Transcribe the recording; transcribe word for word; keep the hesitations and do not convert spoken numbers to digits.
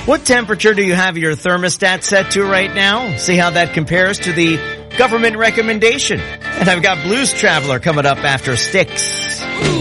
What temperature do you have your thermostat set to right now? See how that compares to the government recommendation. And I've got Blues Traveler coming up after Styx.